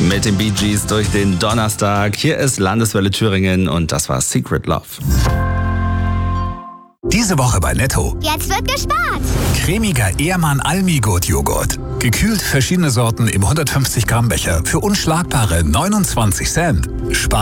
mit den Bee Gees durch den Donnerstag. Hier ist Landeswelle Thüringen und das war Secret Love. Diese Woche bei Netto. Jetzt wird gespart. Cremiger Ehrmann Almi-Gut Joghurt. Gekühlt verschiedene Sorten im 150 Gramm Becher für unschlagbare 29 Cent.